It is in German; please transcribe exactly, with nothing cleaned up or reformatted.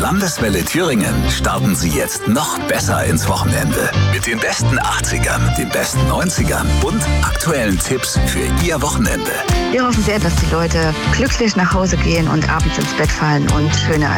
Landeswelle Thüringen starten Sie jetzt noch besser ins Wochenende. Mit den besten achtzigern, den besten neunzigern und aktuellen Tipps für Ihr Wochenende. Wir hoffen sehr, dass die Leute glücklich nach Hause gehen und abends ins Bett fallen und schöne